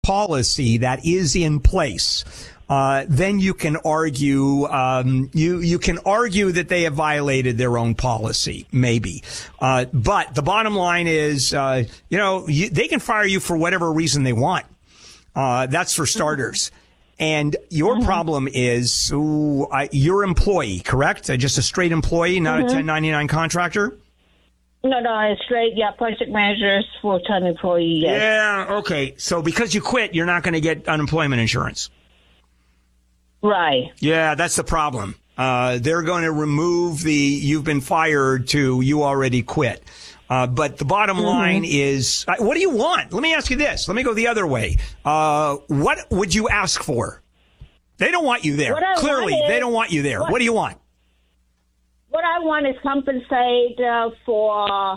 policy that is in place, then you can argue you can argue that they have violated their own policy, maybe. But the bottom line is, they can fire you for whatever reason they want. That's for starters. And your problem is your employee, correct? Just a straight employee, not a 1099 contractor? No, it's straight, project manager, full-time employee, yes. Yeah, okay. So because you quit, you're not going to get unemployment insurance. Right. Yeah, that's the problem. They're going to remove the you've been fired to you already quit. But the bottom line is, what do you want? Let me ask you this. Let me go the other way. What would you ask for? They don't want you there. Clearly, they don't want you there. What do you want? What I want is compensate for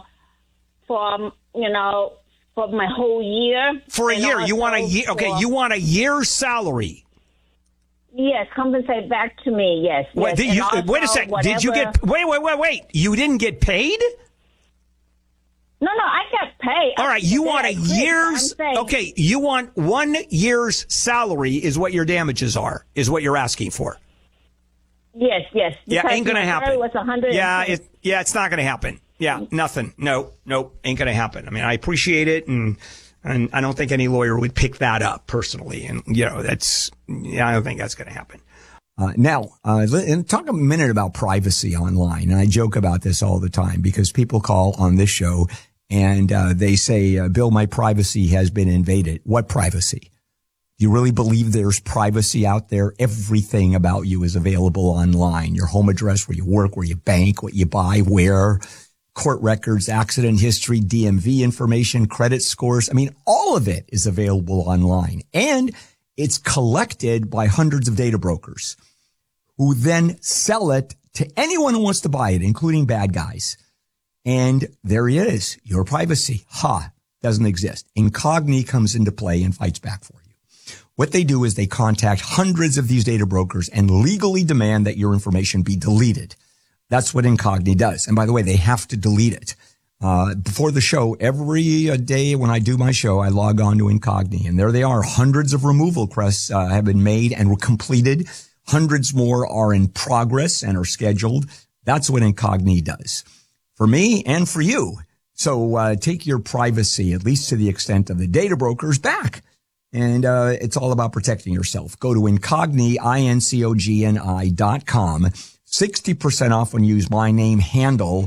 my whole year. For a year, you want a year? Okay, you want a year's salary. Yes, compensate back to me. Yes. Wait, wait a sec. Did you get? Wait. You didn't get paid? No, I got paid. All right, you want a year's? Okay, you want 1 year's salary is what your damages are. Is what you're asking for. Yes. Yeah, ain't gonna happen. Was 100. Yeah, it's not gonna happen. Yeah, nothing. Nope, ain't gonna happen. I mean, I appreciate it, and I don't think any lawyer would pick that up personally. And I don't think that's gonna happen. Now, talk a minute about privacy online. And I joke about this all the time because people call on this show and they say, Bill, my privacy has been invaded. What privacy? Do you really believe there's privacy out there? Everything about you is available online. Your home address, where you work, where you bank, what you buy, where, court records, accident history, DMV information, credit scores. I mean, all of it is available online. And it's collected by hundreds of data brokers who then sell it to anyone who wants to buy it, including bad guys. And there it is. Your privacy. Doesn't exist. Incogni comes into play and fights back for you. What they do is they contact hundreds of these data brokers and legally demand that your information be deleted. That's what Incogni does. And by the way, they have to delete it. Before the show, every day when I do my show, I log on to Incogni, and there they are. Hundreds of removal requests have been made and were completed. Hundreds more are in progress and are scheduled. That's what Incogni does for me and for you. So take your privacy, at least to the extent of the data brokers, back. And it's all about protecting yourself. Go to Incogni, INCOGNI.com. 60% off when you use my name, Handel,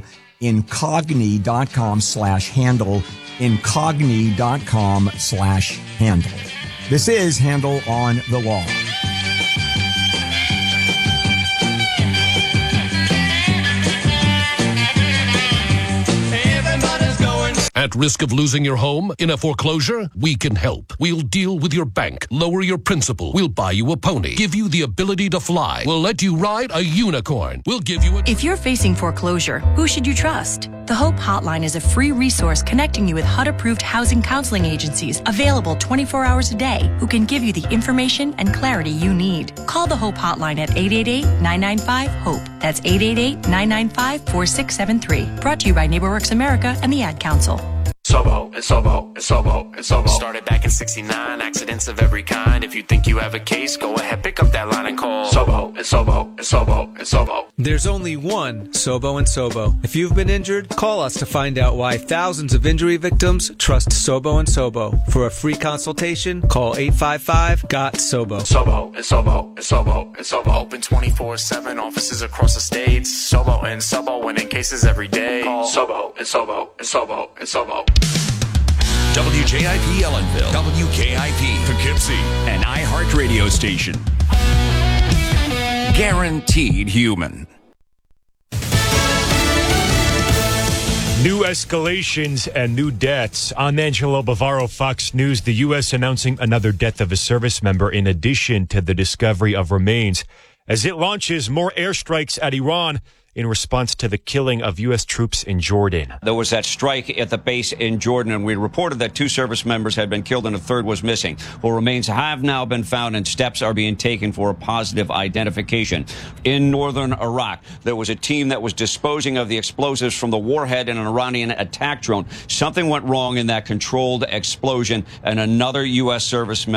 Incogni.com/handle, Incogni.com/handle. This is Handel on the Law. At risk of losing your home in a foreclosure? We can help. We'll deal with your bank, lower your principal. We'll buy you a pony, give you the ability to fly. We'll let you ride a unicorn. We'll give you If you're facing foreclosure, who should you trust? The Hope Hotline is a free resource connecting you with HUD-approved housing counseling agencies available 24 hours a day who can give you the information and clarity you need. Call the Hope Hotline at 888-995-HOPE. That's 888-995-4673. Brought to you by NeighborWorks America and the Ad Council. Sobo. Started back in 69, accidents of every kind. If you think you have a case, go ahead, pick up that line and call Sobo. There's only one Sobo and Sobo. If you've been injured, call us to find out why thousands of injury victims trust Sobo and Sobo. For a free consultation, call 855-GOT-SOBO. Sobo. Open 24/7, offices across the states. Sobo and Sobo, winning cases every day. Call Sobo. WJIP Ellenville, WKIP Poughkeepsie, an iHeart radio station. Guaranteed human. New escalations and new deaths. I'm Angelo Bavaro, Fox News. The U.S. announcing another death of a service member in addition to the discovery of remains. As it launches more airstrikes at Iran, in response to the killing of U.S. troops in Jordan. There was that strike at the base in Jordan, and we reported that 2 service members had been killed and a third was missing. Well, remains have now been found and steps are being taken for a positive identification. In northern Iraq, there was a team that was disposing of the explosives from the warhead in an Iranian attack drone. Something went wrong in that controlled explosion, and another U.S. service member